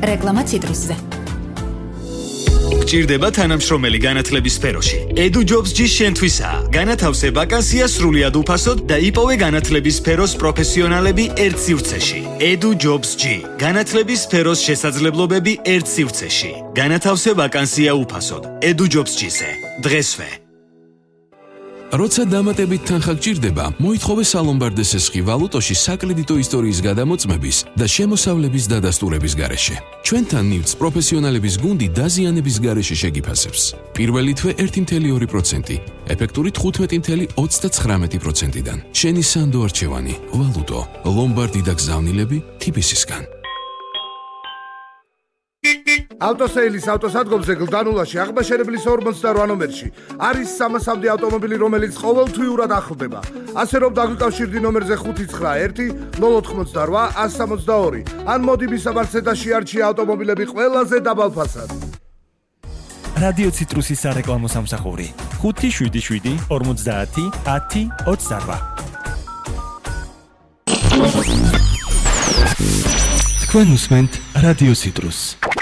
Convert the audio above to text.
რეკლამა ციტრუსზე. გჭირდება თანამშრომელი განათლების სფეროში. Edu Jobs-ში შენთვისაა. განათავსე ვაკანსია სრულიად უფასოდ და იპოვე განათლების სფეროს პროფესიონალები ერთ სივრცეში. Edu Jobs-ში განათლების სფეროს შესაძლებლობები ერთ სივრცეში. განათავსე ვაკანსია უფასოდ. Edu Jobs-ზე. დღესვე. როცა დამატებით თანხა გჭირდება, მოითხოვე სალომბარდე სესხი ვალუტოში საკრედიტო ისტორიის გადამოწმების და შემოსავლების დადასტურების გარეშე. ჩვენთან ნივთს პროფესიონალების გუნდი დაზიანების გარეშე შეგიფასებს. პირველი თვე 1.2%, ეფექტური 15.39%-დან. შენი სანდო არჩევანი, ვალუტო, ლომბარდი და გზავნილები TBC-სგან. ავტოსეილის ავტოსადგომზე გლდანულაში აღმაშენებლის 48 ნომერში არის 300-მდე ავტომობილი, რომელიც ყოველთვიურად ახლდება. ასე რომ დაგვიკავშირდი ნომერზე 591 088 162 ან მოდი მისაბარცედაში არჩია ავტომობილები ყველაზე დაბალ ფასად. რადიო ციტრუსის სარეკლამო სამსახური 577 50 10 28. თქვენ უსმენთ რადიო ციტრუსს.